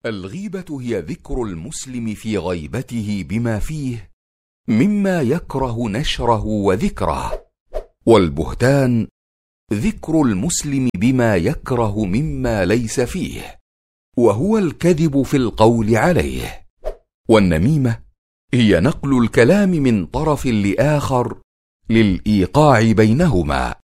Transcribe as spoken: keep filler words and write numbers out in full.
الغيبة هي ذكر المسلم في غيبته بما فيه مما يكره نشره وذكره، والبهتان ذكر المسلم بما يكره مما ليس فيه، وهو الكذب في القول عليه. والنميمة هي نقل الكلام من طرف لآخر للإيقاع بينهما.